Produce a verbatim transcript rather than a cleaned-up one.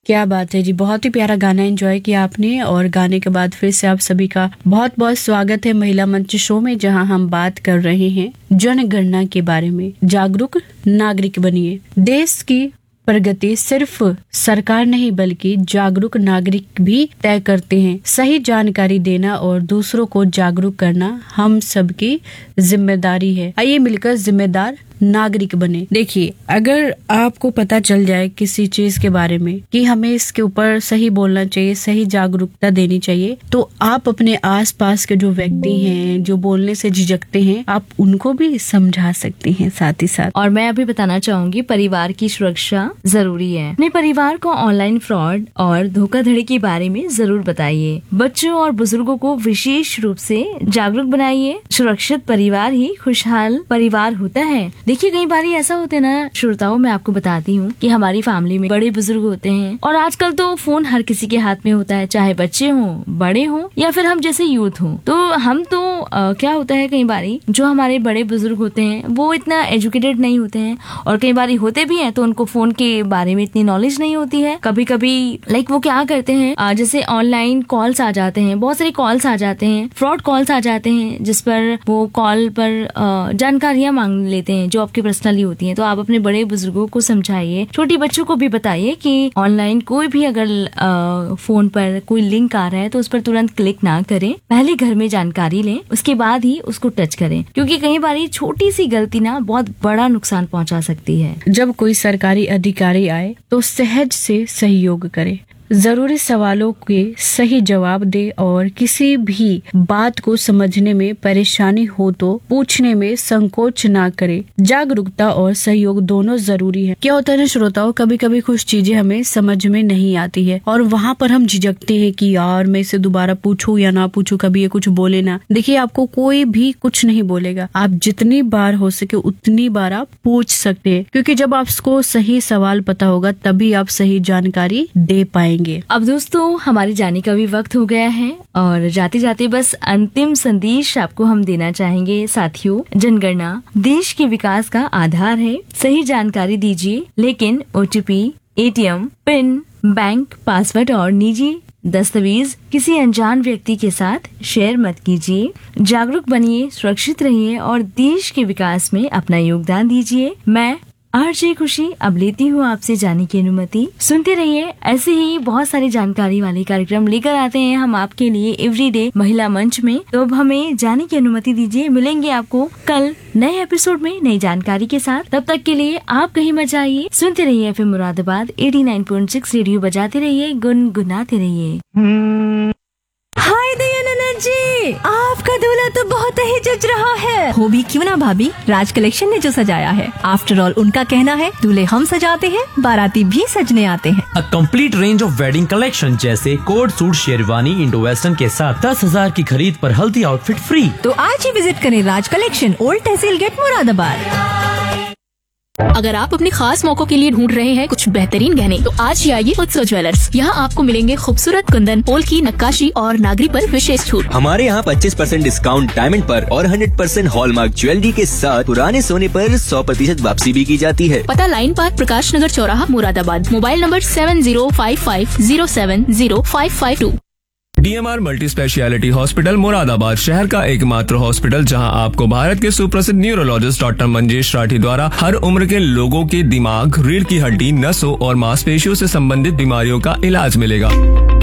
क्या बात है जी, बहुत ही प्यारा गाना एंजॉय किया आपने। और गाने के बाद फिर से आप सभी का बहुत बहुत स्वागत है महिला मंच शो में, जहां हम बात कर रहे हैं जनगणना के बारे में। जागरूक नागरिक बनिए। देश की प्रगति सिर्फ सरकार नहीं बल्कि जागरूक नागरिक भी तय करते हैं। सही जानकारी देना और दूसरों को जागरूक करना हम सबकी जिम्मेदारी है। आइए मिलकर जिम्मेदार नागरिक बने। देखिए, अगर आपको पता चल जाए किसी चीज के बारे में कि हमें इसके ऊपर सही बोलना चाहिए, सही जागरूकता देनी चाहिए, तो आप अपने आसपास के जो व्यक्ति हैं, जो बोलने से झिझकते हैं, आप उनको भी समझा सकते हैं साथ ही साथ। और मैं अभी बताना चाहूंगी, परिवार की सुरक्षा जरूरी है। अपने परिवार को ऑनलाइन फ्रॉड और धोखाधड़ी के बारे में जरूर बताइए। बच्चों और बुजुर्गों को विशेष रूप से जागरूक बनाइए। सुरक्षित परिवार ही खुशहाल परिवार होता है। देखिए, कई बार ऐसा होता है ना श्रोताओं, मैं आपको बताती हूँ कि हमारी फैमिली में बड़े बुजुर्ग होते हैं और आजकल तो फोन हर किसी के हाथ में होता है, चाहे बच्चे हों, बड़े हों या फिर हम जैसे यूथ हों। तो हम तो आ, क्या होता है, कई बार जो हमारे बड़े बुजुर्ग होते हैं वो इतना एजुकेटेड नहीं होते हैं, और कई बार होते भी हैं तो उनको फोन के बारे में इतनी नॉलेज नहीं होती है। कभी कभी लाइक वो क्या करते हैं, आ, जैसे ऑनलाइन कॉल्स आ जाते हैं, बहुत सारे कॉल्स आ जाते हैं, फ्रॉड कॉल्स आ जाते हैं, जिस पर वो कॉल पर जानकारियां मांग लेते हैं जो आपकी पर्सनली होती हैं। तो आप अपने बड़े बुजुर्गों को समझाइए, छोटी बच्चों को भी बताइए कि ऑनलाइन कोई भी अगर आ, फोन पर कोई लिंक आ रहा है तो उस पर तुरंत क्लिक ना करें। पहले घर में जानकारी लें, उसके बाद ही उसको टच करें, क्योंकि कई बार छोटी सी गलती ना बहुत बड़ा नुकसान पहुंचा सकती है। जब कोई सरकारी अधिकारी आए तो सहज से सहयोग करे, जरूरी सवालों के सही जवाब दे और किसी भी बात को समझने में परेशानी हो तो पूछने में संकोच ना करे। जागरूकता और सहयोग दोनों जरूरी है। क्या होता है ना श्रोताओं, कभी कभी कुछ चीजें हमें समझ में नहीं आती है और वहाँ पर हम झिझकते हैं कि यार मैं इसे दोबारा पूछूं या ना पूछूं, कभी ये कुछ बोले ना। देखिए, आपको कोई भी कुछ नहीं बोलेगा, आप जितनी बार हो सके उतनी बार आप पूछ सकते हैं, क्योंकि जब आपको सही सवाल पता होगा तभी आप सही जानकारी दे पाएंगे। अब दोस्तों, हमारे जाने का भी वक्त हो गया है और जाते जाते बस अंतिम संदेश आपको हम देना चाहेंगे। साथियों, जनगणना देश के विकास का आधार है। सही जानकारी दीजिए, लेकिन OTP, ATM pin, bank password और निजी दस्तावेज किसी अनजान व्यक्ति के साथ शेयर मत कीजिए। जागरूक बनिए, सुरक्षित रहिए और देश के विकास में अपना योगदान दीजिए। मैं आरजे खुशी अब लेती हूँ आपसे जाने की अनुमति। सुनते रहिए, ऐसे ही बहुत सारी जानकारी वाले कार्यक्रम लेकर आते हैं हम आपके लिए एवरीडे महिला मंच में। तो अब हमें जाने की अनुमति दीजिए। मिलेंगे आपको कल नए एपिसोड में नई जानकारी के साथ। तब तक के लिए आप कहीं मत जाइए, सुनते रहिए FM Moradabad eighty nine point six. Radio बजाते रहिए, गुनगुनाते रहिए। हाय दयानंद जी, आपका दूल्हा तो बहुत ही जच रहा है। हो भी क्यों ना भाभी, राज कलेक्शन ने जो सजाया है। आफ्टर ऑल उनका कहना है दूल्हे हम सजाते हैं, बाराती भी सजने आते हैं। A complete range of wedding collection जैसे coat suit, sherwani, Indo western के साथ दस हजार की खरीद पर हल्दी आउटफिट फ्री। तो आज ही विजिट करें राज कलेक्शन, ओल्ड तहसील गेट, मुरादाबाद। अगर आप अपने खास मौकों के लिए ढूंढ रहे हैं कुछ बेहतरीन गहने, तो आज ही आइए उत्सव ज्वेलर्स। यहाँ आपको मिलेंगे खूबसूरत कुंदन, पोल की नक्काशी और नागरी पर विशेष छूट। हमारे यहाँ पच्चीस परसेंट डिस्काउंट डायमंड पर और सौ परसेंट हॉलमार्क ज्वेलरी के साथ पुराने सोने पर सौ प्रतिशत वापसी भी की जाती है। पता लाइन पार्क, प्रकाश नगर चौराहा, Moradabad. Mobile number seven zero five five zero seven zero five five to. DMR multi speciality hospital Moradabad शहर का एकमात्र हॉस्पिटल, जहां आपको भारत के सुप्रसिद्ध न्यूरोलॉजिस्ट डॉक्टर मंजेश राठी द्वारा हर उम्र के लोगों के दिमाग, रीढ़ की हड्डी, नसों और मांसपेशियों से संबंधित बीमारियों का इलाज मिलेगा।